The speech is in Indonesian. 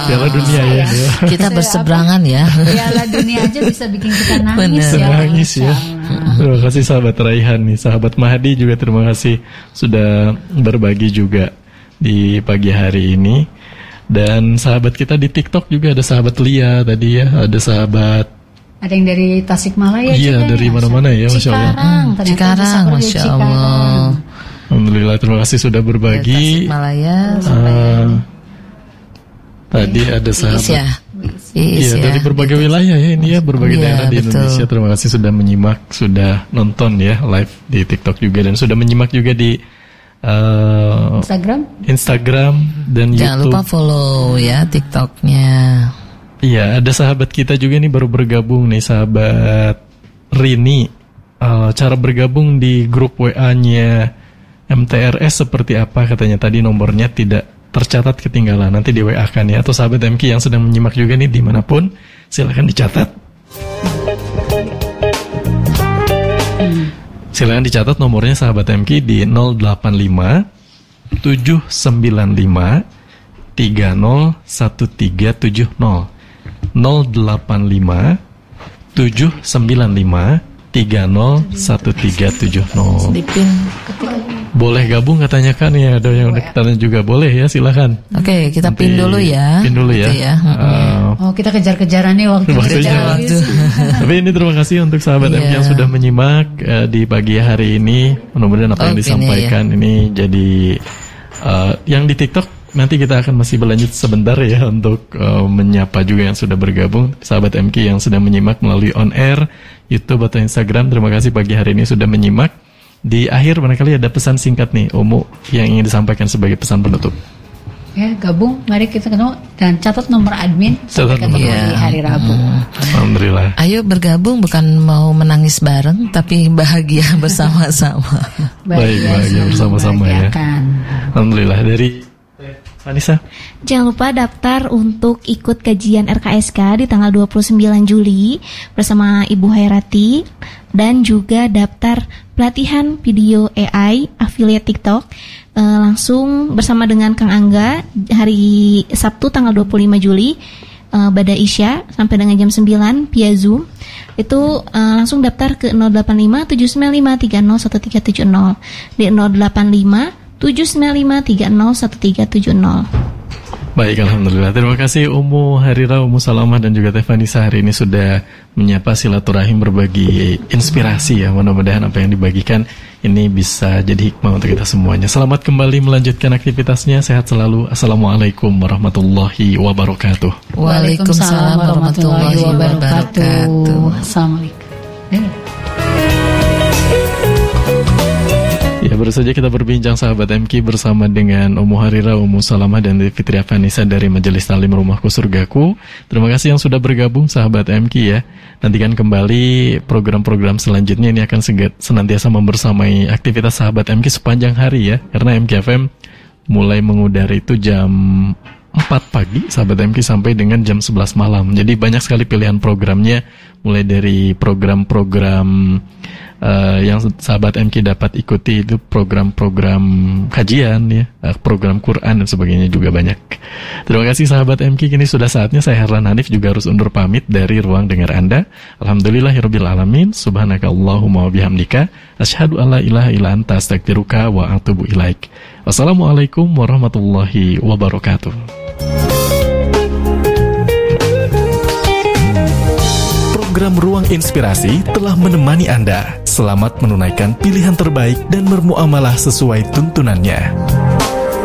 Piala Dunia ya. Kita berseberangan ya. Piala Dunia aja bisa bikin kita nangis. Bener. Ya. Nangis ya. Terima kasih sahabat Raihan nih, sahabat Mahdi juga terima kasih sudah berbagi juga di pagi hari ini. Dan sahabat kita di TikTok juga ada sahabat Lia tadi ya, ada sahabat. Ada yang dari Tasikmalaya iya, juga. dari mana-mana ya, Masya Allah. Cikarang, Masya Allah. Alhamdulillah, terima kasih sudah berbagi. Tasikmalaya. Tadi ada sahabat. Iya, dari berbagai wilayah ya ini ya, berbagai daerah di Indonesia. Terima kasih sudah menyimak, sudah nonton ya live di TikTok juga dan sudah menyimak juga di Instagram dan jangan YouTube. Jangan lupa follow ya TikToknya. Iya, ada sahabat kita juga nih baru bergabung nih, sahabat Rini. Cara bergabung di grup WA-nya MTRS seperti apa katanya tadi, nomornya tidak tercatat, ketinggalan, nanti di WA kan ya. Atau sahabat MK yang sedang menyimak juga nih dimanapun, silakan dicatat. Silakan dicatat nomornya sahabat MK di 085 795 301370. 085 795 301370. Dipin. Boleh gabung katanya kan ya, ada yang udah kita juga boleh ya, silakan. Oke, kita pin dulu ya. Pin dulu ya. Gitu ya. Kita kejar-kejaran nih waktu. Tapi ini terima kasih untuk sahabat MK yang sudah menyimak di pagi hari ini. Mudah-mudahan apa yang disampaikan ini jadi yang di TikTok. Nanti kita akan masih berlanjut sebentar ya untuk menyapa juga yang sudah bergabung, sahabat MK yang sedang menyimak melalui on air, YouTube atau Instagram. Terima kasih pagi hari ini sudah menyimak. Di akhir barangkali ada pesan singkat nih, Umu, yang ingin disampaikan sebagai pesan penutup. Ya, gabung, mari kita ketemu dan catat nomor admin sampai ketemu di hari Rabu. Alhamdulillah. Ayo bergabung, bukan mau menangis bareng, tapi bahagia bersama-sama. Bahagia bersama-sama ya. Alhamdulillah. Dari Vanessa, jangan lupa daftar untuk ikut kajian RKSK di tanggal 29 Juli bersama Ibu Hairati, dan juga daftar pelatihan video AI affiliate TikTok langsung bersama dengan Kang Angga hari Sabtu tanggal 25 Juli pada Isya sampai dengan jam 9 via Zoom. Itu langsung daftar ke 085 795 301370 di 085 795301370. Baik, Alhamdulillah. Terima kasih Umu Harira, Umu Salamah dan juga Teh Vanessa hari ini sudah menyapa silaturahim, berbagi inspirasi ya. Mudah-mudahan apa yang dibagikan ini bisa jadi hikmah untuk kita semuanya. Selamat kembali melanjutkan aktivitasnya. Sehat selalu. Assalamualaikum warahmatullahi wabarakatuh. Waalaikumsalam warahmatullahi wabarakatuh. Assalamualaikum. Ya, baru saja kita berbincang sahabat MK bersama dengan Umu Harira, Umu Salamah dan Fitria Vanessa dari Majelis Talim Rumahku Surgaku. Terima kasih yang sudah bergabung sahabat MK ya. Nantikan kembali program-program selanjutnya, ini akan senantiasa membersamai aktivitas sahabat MK sepanjang hari ya. Karena MK FM mulai mengudara itu jam 4 pagi sahabat MK sampai dengan jam 11 malam. Jadi banyak sekali pilihan programnya, mulai dari program-program yang sahabat MK dapat ikuti itu program-program kajian ya, program Quran dan sebagainya juga banyak. Terima kasih sahabat MK. Kini sudah saatnya saya Herlan Hanif juga harus undur pamit dari ruang dengar Anda. Alhamdulillahirabbil alamin. Subhanakallahumma wa bihamdika asyhadu alla ilaha illa anta astaghfiruka wa atubu ilaik. Wassalamualaikum warahmatullahi wabarakatuh. Program Ruang Inspirasi telah menemani Anda. Selamat menunaikan pilihan terbaik dan bermuamalah sesuai tuntunannya.